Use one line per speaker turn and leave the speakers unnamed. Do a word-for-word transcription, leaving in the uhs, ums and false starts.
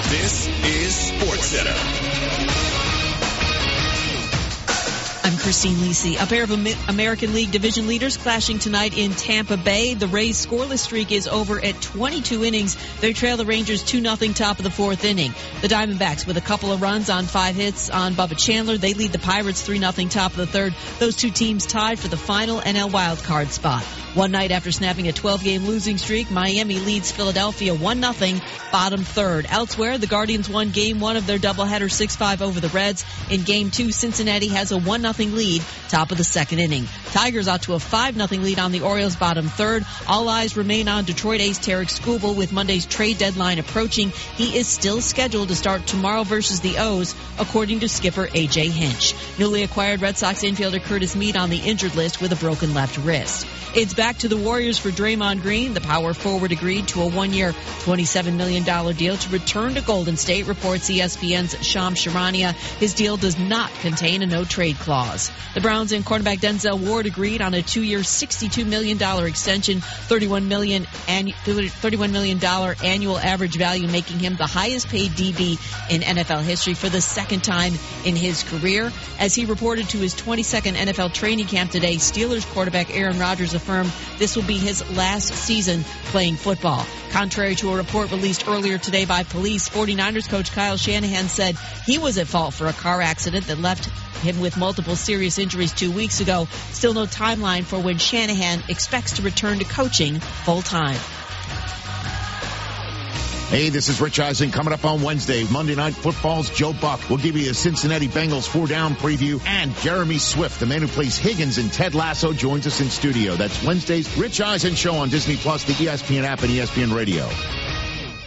This is SportsCenter.
I'm Christine Lisi. A pair of American League division leaders clashing tonight in Tampa Bay. The Rays' scoreless streak is over at twenty-two innings. They trail the Rangers two nothing top of the fourth inning. The Diamondbacks with a couple of runs on five hits on Bubba Chandler. They lead the Pirates three nothing top of the third. Those two teams tied for the final N L wildcard spot. One night after snapping a twelve-game losing streak, Miami leads Philadelphia one nothing, bottom third. Elsewhere, the Guardians won game one of their doubleheader six five over the Reds. In game two, Cincinnati has a one nothing lead, top of the second inning. Tigers out to a five nothing lead on the Orioles, bottom third. All eyes remain on Detroit ace Tarek Skubal with Monday's trade deadline approaching. He is still scheduled to start tomorrow versus the O's, according to skipper A J Hinch. Newly acquired Red Sox infielder Curtis Mead on the injured list with a broken left wrist. It's back to the Warriors for Draymond Green. The power forward agreed to a one-year, twenty-seven million dollars deal to return to Golden State, reports E S P N's Shams Charania. His deal does not contain a no-trade clause. The Browns and cornerback Denzel Ward agreed on a two-year, sixty-two million dollars extension, thirty-one million dollars thirty-one million dollars annual average value, making him the highest-paid D B in N F L history for the second time in his career. As he reported to his twenty-second N F L training camp today, Steelers quarterback Aaron Rodgers affirmed this will be his last season playing football. Contrary to a report released earlier today by police, forty-niners coach Kyle Shanahan said he was at fault for a car accident that left him with multiple serious injuries two weeks ago. Still no timeline for when Shanahan expects to return to coaching full-time.
Hey, this is Rich Eisen. Coming up on Wednesday, Monday Night Football's Joe Buck. We'll give you a Cincinnati Bengals four-down preview. And Jeremy Swift, the man who plays Higgins in Ted Lasso, joins us in studio. That's Wednesday's Rich Eisen Show on Disney Plus, the E S P N app, and E S P N Radio.